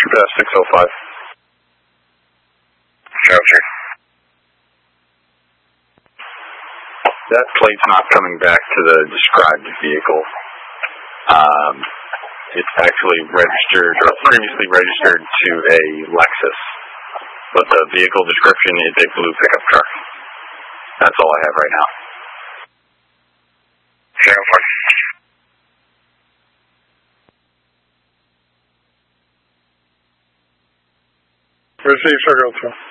605. Roger. That plate's not coming back to the described vehicle. It's actually registered, or previously registered to a Lexus. But the vehicle description is a blue pickup truck. That's all I have right now. 04. Receive, Circle 2.